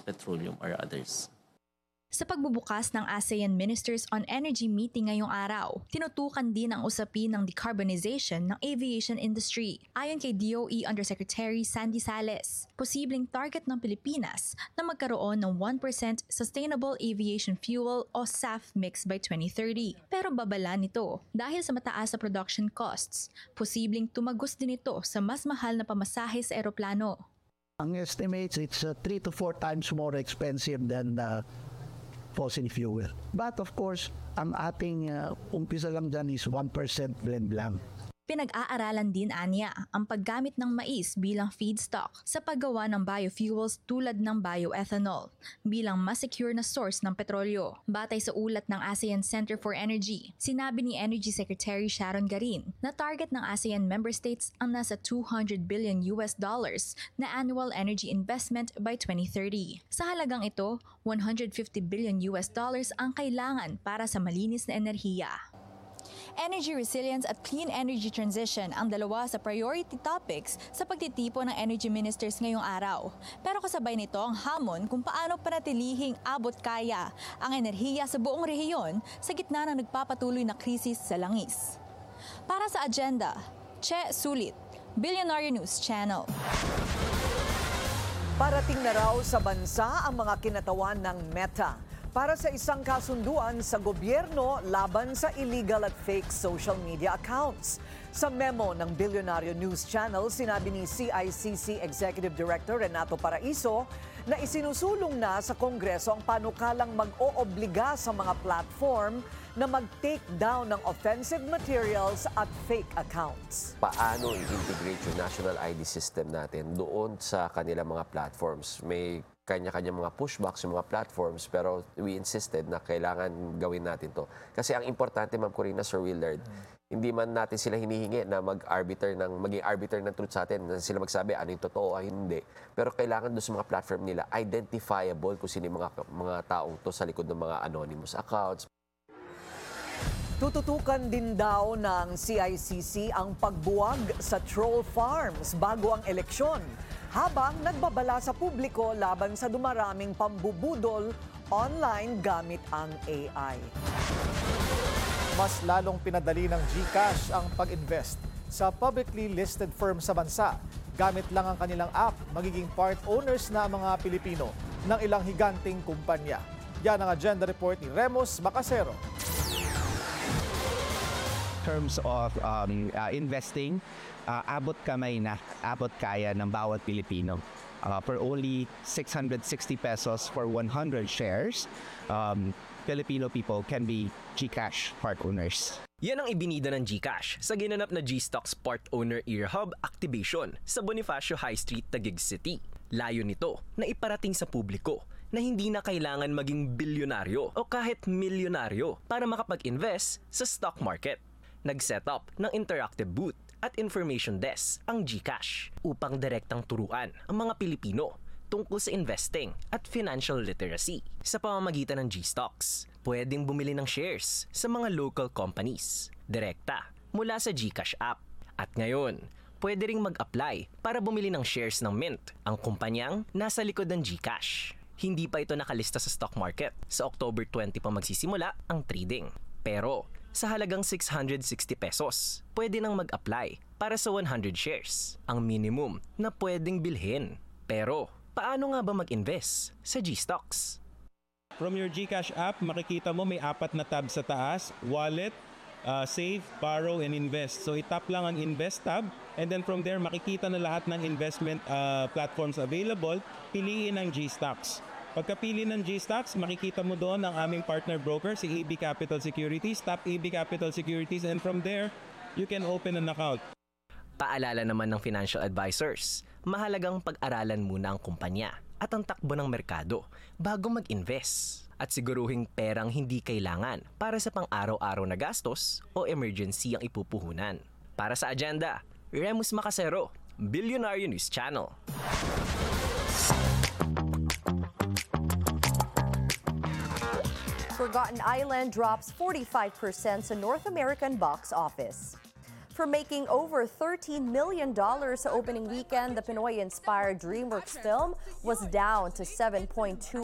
petroleum or others. Sa pagbubukas ng ASEAN Ministers on Energy meeting ngayong araw, tinutukan din ang usapin ng decarbonization ng aviation industry. Ayon kay DOE Undersecretary Sandy Sales, posibleng target ng Pilipinas na magkaroon ng 1% Sustainable Aviation Fuel o SAF mix by 2030. Pero babala nito, dahil sa mataas na production costs, posibleng tumagos din ito sa mas mahal na pamasahe sa eroplano. Ang estimates, it's 3 to 4 times more expensive than fossil fuel. But of course, ang ating umpisa lang dyan is 1% blend lang. Pinag-aaralan din anya ang paggamit ng mais bilang feedstock sa paggawa ng biofuels tulad ng bioethanol bilang mas secure na source ng petrolyo. Batay sa ulat ng ASEAN Center for Energy, sinabi ni Energy Secretary Sharon Garin na target ng ASEAN member states ang nasa $200 billion na annual energy investment by 2030. Sa halagang ito, $150 billion ang kailangan para sa malinis na enerhiya. Energy resilience at clean energy transition ang dalawa sa priority topics sa pagtitipon ng energy ministers ngayong araw. Pero kasabay nito ang hamon kung paano panatilihing abot kaya ang enerhiya sa buong rehiyon sa gitna ng nagpapatuloy na krisis sa langis. Para sa agenda, Che Sulit, Billionaire News Channel. Parating na raw sa bansa ang mga kinatawan ng Meta para sa isang kasunduan sa gobyerno laban sa illegal at fake social media accounts. Sa memo ng Billionaire News Channel, sinabi ni CICC Executive Director Renato Paraiso na isinusulong na sa Kongreso ang panukalang mag-oobliga sa mga platform na mag-take down ng offensive materials at fake accounts. Paano i-integrate yung national ID system natin doon sa kanilang mga platforms? May kanya-kanya mga pushbacks yung mga platforms, pero we insisted na kailangan gawin natin to. Kasi ang importante, Ma'am Corina, Sir Willard, hindi man natin sila hinihingi na maging arbiter ng truth sa atin, na sila magsabi ano yung totoo o hindi. Pero kailangan doon sa mga platform nila, identifiable kung sino yung mga taong to sa likod ng mga anonymous accounts. Tututukan din daw ng CICC ang pagbuwag sa troll farms bago ang eleksyon, habang nagbabala sa publiko laban sa dumaraming pambubudol online gamit ang AI. Mas lalong pinadali ng GCash ang pag-invest sa publicly listed firm sa bansa. Gamit lang ang kanilang app, magiging part owners na ang mga Pilipino ng ilang higanting kumpanya. Yan ang agenda report ni Remus Macasero. Terms of investing, abot kaya ng bawat Pilipino. For only 660 pesos for 100 shares, Filipino people can be GCash part owners. Yan ang ibinida ng GCash sa ginanap na GStocks Part Owner Earhub Activation sa Bonifacio High Street, Taguig City. Layo nito na iparating sa publiko na hindi na kailangan maging bilyonaryo o kahit milyonaryo para makapag-invest sa stock market. Nag-set up ng interactive booth at information desk ang GCash upang direktang turuan ang mga Pilipino tungkol sa investing at financial literacy. Sa pamamagitan ng GStocks, pwedeng bumili ng shares sa mga local companies direkta mula sa GCash app. At ngayon, pwede ring mag-apply para bumili ng shares ng Mint, ang kumpanyang nasa likod ng GCash. Hindi pa ito nakalista sa stock market. Sa October 20 pa magsisimula ang trading. Pero sa halagang 660 pesos, pwede nang mag-apply para sa 100 shares, ang minimum na pwedeng bilhin. Pero paano nga ba mag-invest sa GStocks? From your GCash app, makikita mo may 4 na tab sa taas: wallet, save, borrow, and invest. So itap lang ang invest tab, and then from there makikita na lahat ng investment platforms available. Piliin ang GStocks. Pagkapili ng GStocks, makikita mo doon ang aming partner broker, si AB Capital Securities. Tap AB Capital Securities, and from there, you can open an account. Paalala naman ng financial advisors, mahalagang pag-aralan muna ang kumpanya at ang takbo ng merkado bago mag-invest. At siguruhing perang hindi kailangan para sa pang-araw-araw na gastos o emergency ang ipupuhunan. Para sa agenda, Remus Macasero, Billionaire News Channel. Forgotten Island drops 45% sa North American box office. From making over $13 million sa opening weekend, the Pinoy-inspired DreamWorks film was down to $7.2